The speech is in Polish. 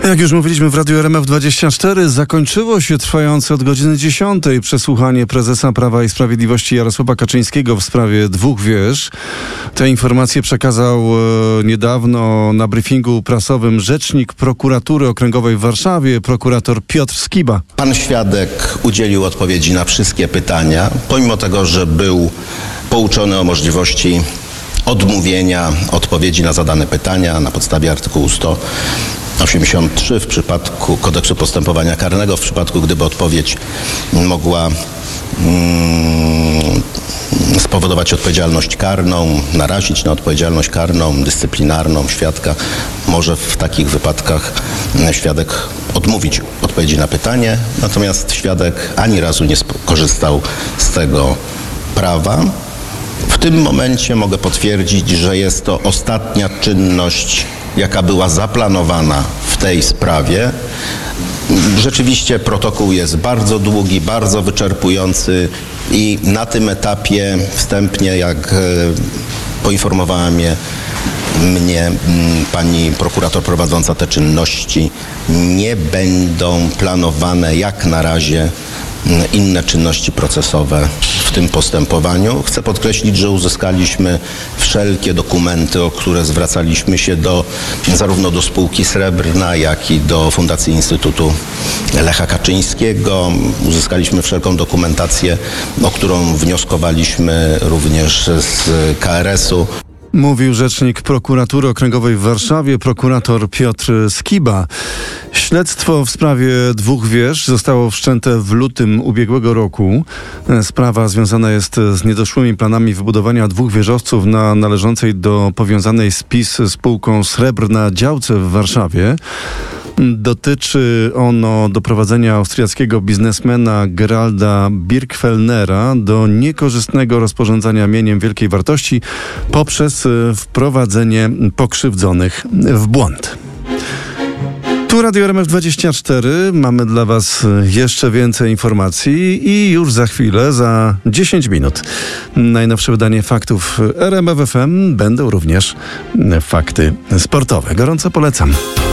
Jak już mówiliśmy w Radiu RMF24, zakończyło się trwające od godziny 10 przesłuchanie prezesa Prawa i Sprawiedliwości Jarosława Kaczyńskiego w sprawie dwóch wież. Te informacje przekazał niedawno na briefingu prasowym rzecznik Prokuratury Okręgowej w Warszawie, prokurator Piotr Skiba. Pan świadek udzielił odpowiedzi na wszystkie pytania, pomimo tego, że był pouczony o możliwości odmówienia odpowiedzi na zadane pytania na podstawie artykułu 183 w przypadku Kodeksu Postępowania Karnego, w przypadku gdyby odpowiedź mogła spowodować odpowiedzialność karną, narazić na odpowiedzialność karną, dyscyplinarną świadka. Może w takich wypadkach świadek odmówić odpowiedzi na pytanie, natomiast świadek ani razu nie korzystał z tego prawa. W tym momencie mogę potwierdzić, że jest to ostatnia czynność, jaka była zaplanowana w tej sprawie. Rzeczywiście protokół jest bardzo długi, bardzo wyczerpujący i na tym etapie wstępnie, jak poinformowała mnie pani prokurator prowadząca te czynności, nie będą planowane jak na razie inne czynności procesowe w tym postępowaniu. Chcę podkreślić, że uzyskaliśmy wszelkie dokumenty, o które zwracaliśmy się zarówno do spółki Srebrna, jak i do Fundacji Instytutu Lecha Kaczyńskiego. Uzyskaliśmy wszelką dokumentację, o którą wnioskowaliśmy również z KRS-u. Mówił rzecznik Prokuratury Okręgowej w Warszawie, prokurator Piotr Skiba. Śledztwo w sprawie dwóch wież zostało wszczęte w lutym ubiegłego roku. Sprawa związana jest z niedoszłymi planami wybudowania dwóch wieżowców na należącej do powiązanej z PiS spółką Srebrna działce w Warszawie. Dotyczy ono doprowadzenia austriackiego biznesmena Geralda Birgfellnera do niekorzystnego rozporządzania mieniem wielkiej wartości poprzez wprowadzenie pokrzywdzonych w błąd. Tu Radio RMF24. Mamy dla Was jeszcze więcej informacji i już za chwilę, za 10 minut, najnowsze wydanie faktów RMF FM. Będą również fakty sportowe. Gorąco polecam.